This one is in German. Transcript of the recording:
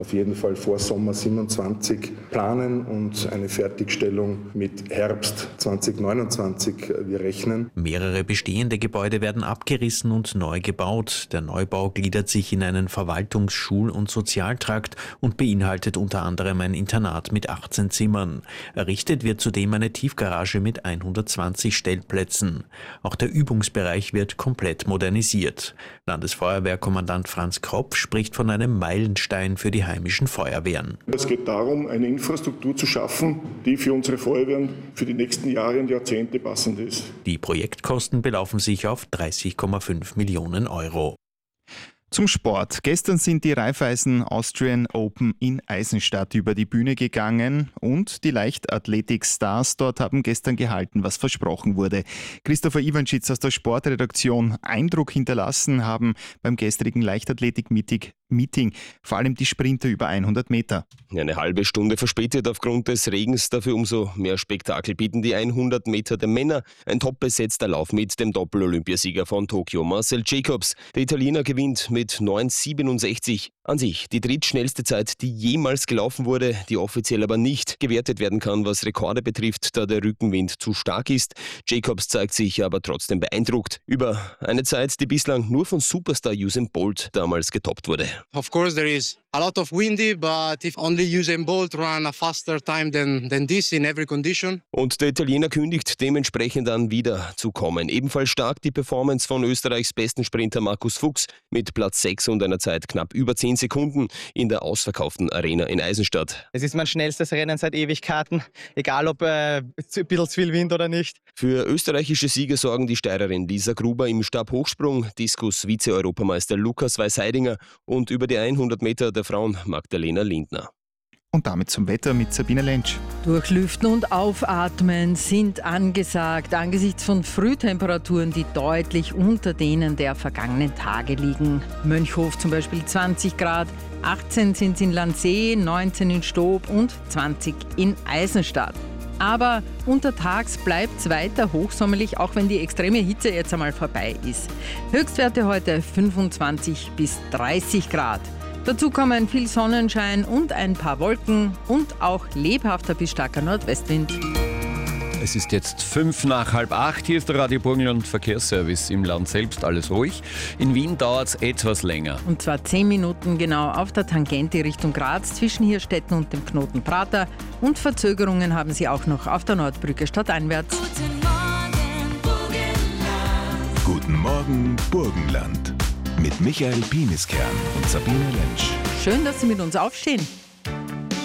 auf jeden Fall vor Sommer 27 planen und eine Fertigstellung mit Herbst 2029 wir rechnen. Mehrere bestehende Gebäude werden abgerissen und neu gebaut. Der Neubau gliedert sich in einen Verwaltungs-, Schul- und Sozialtrakt und beinhaltet unter anderem ein Internat mit 18 Zimmern. Errichtet wird zudem eine Tiefgarage mit 120 Stellplätzen. Auch der Übungsbereich wird komplett modernisiert. Landesfeuerwehrkommandant Franz Kropf spricht von einem Meilenstein für die heimischen Feuerwehren. Es geht darum, eine Infrastruktur zu schaffen, die für unsere Feuerwehren für die nächsten Jahre und Jahrzehnte passend ist. Die Projektkosten belaufen sich auf 30,5 Millionen Euro. Zum Sport. Gestern sind die Raiffeisen Austrian Open in Eisenstadt über die Bühne gegangen und die Leichtathletik-Stars dort haben gestern gehalten, was versprochen wurde. Christopher Iwanschitz aus der Sportredaktion. Eindruck hinterlassen haben beim gestrigen Leichtathletik-Meeting vor allem die Sprinter über 100 Meter. Eine halbe Stunde verspätet aufgrund des Regens, dafür umso mehr Spektakel bieten die 100 Meter der Männer. Ein top besetzter Lauf mit dem Doppel-Olympiasieger von Tokio, Marcel Jacobs. Der Italiener gewinnt mit 9,67. An sich die drittschnellste Zeit, die jemals gelaufen wurde, die offiziell aber nicht gewertet werden kann, was Rekorde betrifft, da der Rückenwind zu stark ist. Jacobs zeigt sich aber trotzdem beeindruckt über eine Zeit, die bislang nur von Superstar Usain Bolt damals getoppt wurde. Of course there is a lot of windy, but if only Usain Bolt run a faster time than this in every condition. Und der Italiener kündigt dementsprechend an, wieder zu kommen. Ebenfalls stark die Performance von Österreichs besten Sprinter Markus Fuchs mit Platz 6 und einer Zeit knapp über 10 Sekunden in der ausverkauften Arena in Eisenstadt. Es ist mein schnellstes Rennen seit Ewigkeiten, egal ob ein bisschen zu viel Wind oder nicht. Für österreichische Siege sorgen die Steirerin Lisa Gruber im Stabhochsprung, Diskus Vize-Europameister Lukas Weißheidinger und über die 100 Meter der Frauen Magdalena Lindner. Und damit zum Wetter mit Sabine Lentsch. Durchlüften und aufatmen sind angesagt, angesichts von Frühtemperaturen, die deutlich unter denen der vergangenen Tage liegen. Mönchhof zum Beispiel 20 Grad, 18 sind es in Landsee, 19 in Stoob und 20 in Eisenstadt. Aber untertags bleibt es weiter hochsommerlich, auch wenn die extreme Hitze jetzt einmal vorbei ist. Höchstwerte heute 25 bis 30 Grad. Dazu kommen viel Sonnenschein und ein paar Wolken und auch lebhafter bis starker Nordwestwind. Es ist jetzt 7:55. Hier ist der Radio Burgenland Verkehrsservice. Im Land selbst alles ruhig. In Wien dauert es etwas länger. Und zwar 10 Minuten genau auf der Tangente Richtung Graz zwischen Hirstetten und dem Knoten Prater. Und Verzögerungen haben Sie auch noch auf der Nordbrücke stadteinwärts. Guten Morgen Burgenland. Mit Michael Pieniskern und Sabine Lentsch. Schön, dass Sie mit uns aufstehen.